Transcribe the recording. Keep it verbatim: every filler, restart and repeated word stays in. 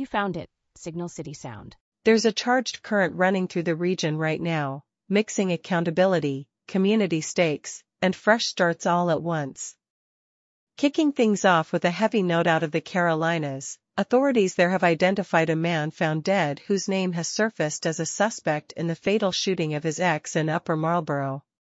you found it, Signal City Sound. There's a charged current running through the region right now, mixing accountability, community stakes, and fresh starts all at once. Kicking things off with a heavy note out of the Carolinas, authorities there have identified a man found dead whose name has surfaced as a suspect in the fatal shooting of his ex in Upper Marlboro.